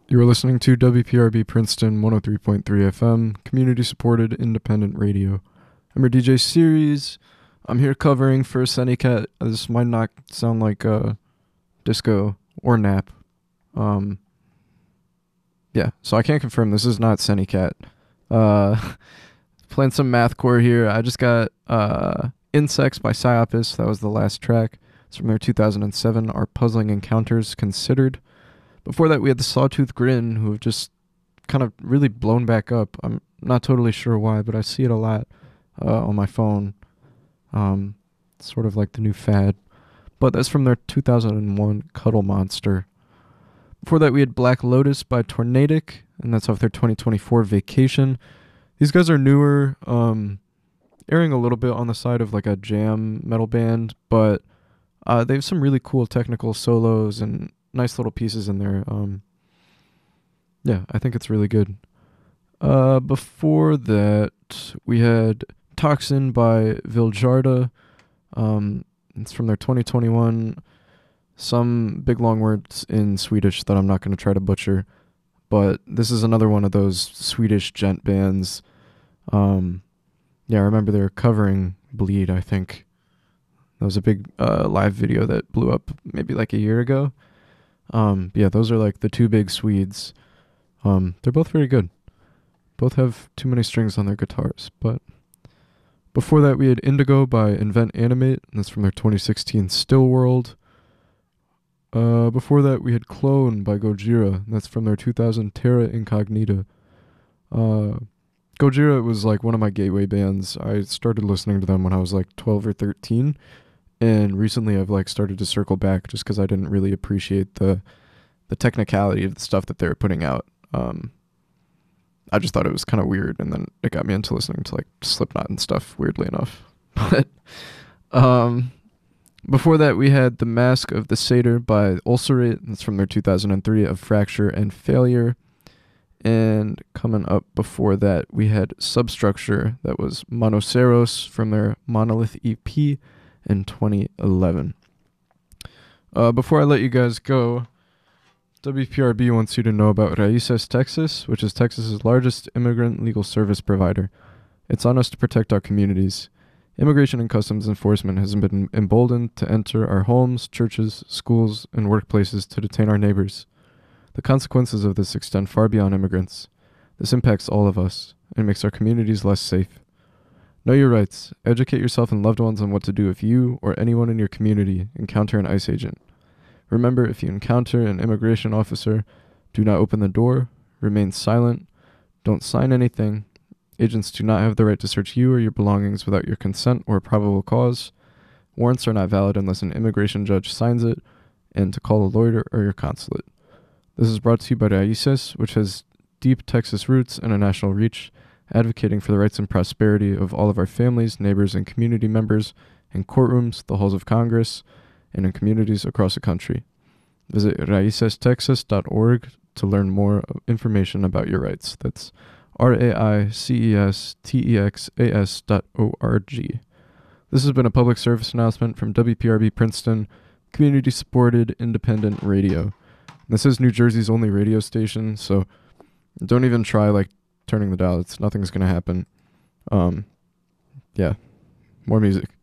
You are listening to WPRB Princeton 103.3 FM, community supported independent radio. I'm your DJ Series. I'm here covering for Sennycat. This might not sound like disco or nap. Yeah, so I can't confirm this is not Sennycat. Playing some mathcore here. I just got Insects by Psyopus. That was the last track. It's from their 2007 Our Puzzling Encounters Considered. Before that, we had the Sawtooth Grin, who have just kind of really blown back up. I'm not totally sure why, but I see it a lot on my phone. Sort of like the new fad. But that's from their 2001 Cuddle Monster. Before that, we had Black Lotus by Tornadic, and that's off their 2024 Vacation. These guys are newer, airing a little bit on the side of like a jam metal band, but they have some really cool technical solos and nice little pieces in there. Yeah, I think it's really good. Before that, we had Toxin by Viljarda. It's from their 2021. Some big long words in Swedish that I'm not going to try to butcher. But this is another one of those Swedish gent bands. Yeah, I remember they were covering Bleed, I think. That was a big live video that blew up maybe like a year ago. Yeah, those are like the two big Swedes. They're both very good. Both have too many strings on their guitars. But before that, we had Indigo by Invent Animate. And that's from their 2016 Still World. Before that, we had Clone by Gojira. And that's from their 2000 Terra Incognita. Gojira was like one of my gateway bands. I started listening to them when I was like 12 or 13. And recently I've like started to circle back just because I didn't really appreciate the technicality of the stuff that they were putting out. I just thought it was kind of weird, and then it got me into listening to like Slipknot and stuff, weirdly enough. But before that, we had The Mask of the Satyr by Ulcerate. That's from their 2003 Of Fracture and Failure. And coming up before that, we had Substructure. That was Monoceros from their Monolith EP in 2011. Before I let you guys go, WPRB wants you to know about Raices Texas, which is Texas's largest immigrant legal service provider. It's on us to protect our communities. Immigration and Customs Enforcement has been emboldened to enter our homes, churches, schools, and workplaces to detain our neighbors. The consequences of this extend far beyond immigrants. This impacts all of us and makes our communities less safe. Know your rights. Educate yourself and loved ones on what to do if you or anyone in your community encounter an ICE agent. Remember, if you encounter an immigration officer, do not open the door, remain silent, don't sign anything. Agents do not have the right to search you or your belongings without your consent or probable cause. Warrants are not valid unless an immigration judge signs it, and to call a lawyer or your consulate. This is brought to you by Raices, which has deep Texas roots and a national reach, advocating for the rights and prosperity of all of our families, neighbors, and community members in courtrooms, the halls of Congress, and in communities across the country. Visit raicestexas.org to learn more information about your rights. That's raicestexas.org. This has been a public service announcement from WPRB Princeton, community-supported independent radio. This is New Jersey's only radio station, so don't even try like turning the dial. Nothing's gonna happen. Yeah, more music.